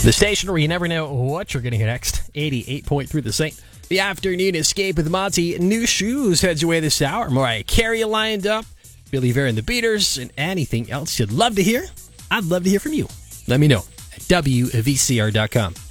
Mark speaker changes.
Speaker 1: The station where you never know what you're going to hear next. 88.3 The Saint. The Afternoon Escape with Monty. New shoes heads your way this hour. Mariah Carey lined up. Billy Vera and the Beaters. And anything else you'd love to hear? I'd love to hear from you. Let me know at WVCR.com.